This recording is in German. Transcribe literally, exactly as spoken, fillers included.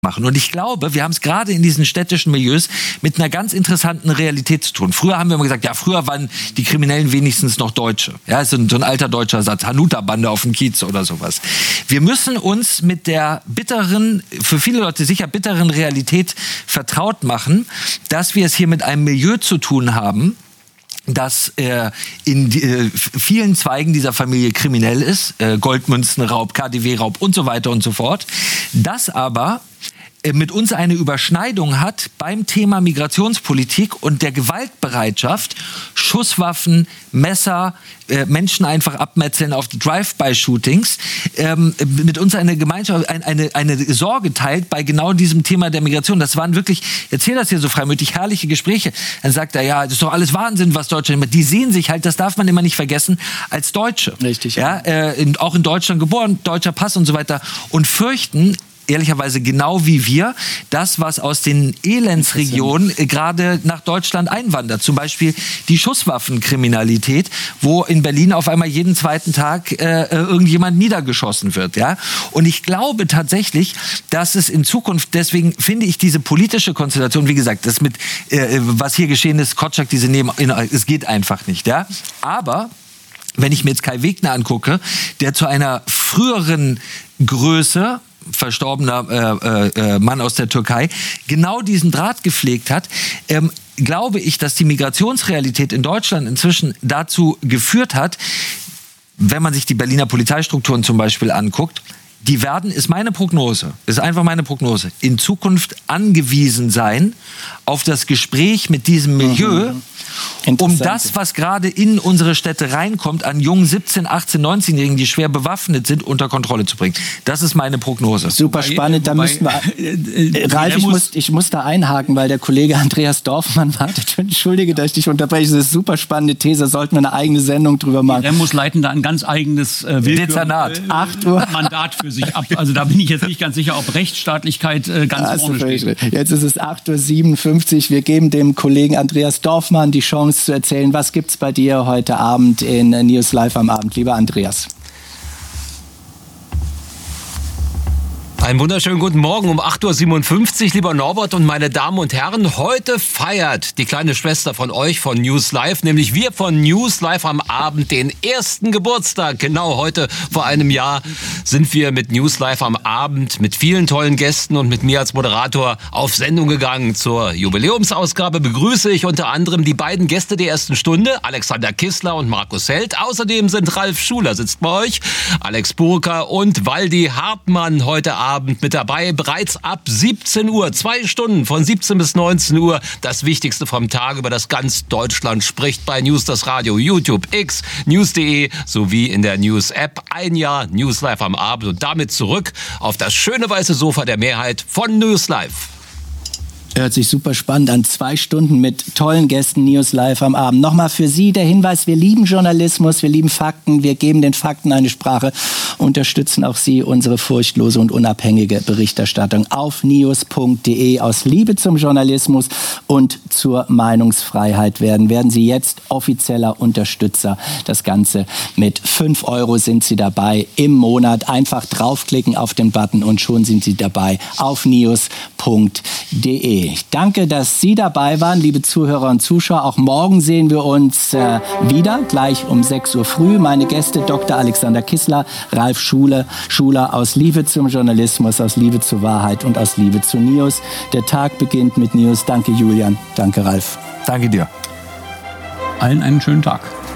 machen. Und ich glaube, wir haben es gerade in diesen städtischen Milieus mit einer ganz interessanten Realität zu tun. Früher haben wir immer gesagt, ja, früher waren die Kriminellen wenigstens noch Deutsche. Ja, so ein, so ein alter deutscher Satz, Hanuta-Bande auf dem Kiez oder sowas. Wir müssen uns mit der bitteren, für viele Leute sicher bitteren Realität vertraut machen, dass wir es hier mit einem Milieu zu tun haben, das äh, in die, äh, vielen Zweigen dieser Familie kriminell ist, äh, Goldmünzenraub, K D W-Raub und so weiter und so fort, das aber äh, mit uns eine Überschneidung hat beim Thema Migrationspolitik und der Gewaltbereitschaft, Schusswaffen, Messer, äh, Menschen einfach abmetzeln auf Drive-by-Shootings, ähm, mit uns eine Gemeinschaft, ein, eine, eine Sorge teilt bei genau diesem Thema der Migration. Das waren wirklich, ich erzähle das hier so freimütig, herrliche Gespräche. Dann sagt er, ja, das ist doch alles Wahnsinn, was Deutschland macht. Die sehen sich halt, das darf man immer nicht vergessen, als Deutsche. Richtig. Ja, äh, in, auch in Deutschland geboren, deutscher Pass und so weiter. Und fürchten, ehrlicherweise genau wie wir, das, was aus den Elendsregionen äh, gerade nach Deutschland einwandert. Zum Beispiel die Schusswaffenkriminalität, wo in Berlin auf einmal jeden zweiten Tag äh, irgendjemand niedergeschossen wird. Ja? Und ich glaube tatsächlich, dass es in Zukunft, deswegen finde ich diese politische Konstellation, wie gesagt, das mit, äh, was hier geschehen ist, Kotschak, diese Neben, es geht einfach nicht. Ja? Aber wenn ich mir jetzt Kai Wegner angucke, der zu einer früheren Größe, verstorbener äh, äh, Mann aus der Türkei, genau diesen Draht gepflegt hat, ähm, glaube ich, dass die Migrationsrealität in Deutschland inzwischen dazu geführt hat, wenn man sich die Berliner Polizeistrukturen zum Beispiel anguckt, die werden, ist meine Prognose, ist einfach meine Prognose, in Zukunft angewiesen sein auf das Gespräch mit diesem Milieu, mhm. um das, was gerade in unsere Städte reinkommt, an jungen siebzehn-, achtzehn-, neunzehnjährigen, die schwer bewaffnet sind, unter Kontrolle zu bringen. Das ist meine Prognose. Super spannend, da müssten wir... Äh, Ralf, ich muss, ich muss da einhaken, weil der Kollege Andreas Dorfmann wartet. Entschuldige, dass ich dich unterbreche. Das ist eine super spannende These, sollten wir eine eigene Sendung drüber machen. Er muss leiten da ein ganz eigenes äh, Dezernat. acht Uhr. Mandat für sich ab. Also da bin ich jetzt nicht ganz sicher, ob Rechtsstaatlichkeit äh, ganz ja, vorne steht. Jetzt ist es acht Uhr siebenundfünfzig. Wir geben dem Kollegen Andreas Dorfmann die Chance zu erzählen, was gibt's bei dir heute Abend in News Live am Abend. Lieber Andreas. Einen wunderschönen guten Morgen um acht Uhr siebenundfünfzig, lieber Norbert und meine Damen und Herren. Heute feiert die kleine Schwester von euch von News Live, nämlich wir von News Live am Abend, den ersten Geburtstag. Genau heute vor einem Jahr sind wir mit News Live am Abend mit vielen tollen Gästen und mit mir als Moderator auf Sendung gegangen. Zur Jubiläumsausgabe begrüße ich unter anderem die beiden Gäste der ersten Stunde, Alexander Kissler und Markus Held. Außerdem sind Ralf Schuler, sitzt bei euch, Alex Burka und Waldi Hartmann heute Abend mit dabei, bereits ab siebzehn Uhr, zwei Stunden von siebzehn bis neunzehn Uhr, das Wichtigste vom Tag, über das ganz Deutschland spricht bei News, das Radio, YouTube, X, news punkt de sowie in der News-App. Ein Jahr News Live am Abend und damit zurück auf das schöne weiße Sofa der Mehrheit von News Live. Hört sich super spannend an. Zwei Stunden mit tollen Gästen, News Live am Abend. Nochmal für Sie der Hinweis, wir lieben Journalismus, wir lieben Fakten, wir geben den Fakten eine Sprache, unterstützen auch Sie, unsere furchtlose und unabhängige Berichterstattung auf news punkt de. Aus Liebe zum Journalismus und zur Meinungsfreiheit werden, werden Sie jetzt offizieller Unterstützer. Das Ganze mit fünf Euro sind Sie dabei im Monat. Einfach draufklicken auf den Button und schon sind Sie dabei auf news punkt de. Ich danke, dass Sie dabei waren, liebe Zuhörer und Zuschauer. Auch morgen sehen wir uns äh, wieder, gleich um sechs Uhr früh. Meine Gäste Doktor Alexander Kissler, Ralf Schuler, Schuler aus Liebe zum Journalismus, aus Liebe zur Wahrheit und aus Liebe zu News. Der Tag beginnt mit News. Danke Julian, danke Ralf. Danke dir. Allen einen schönen Tag.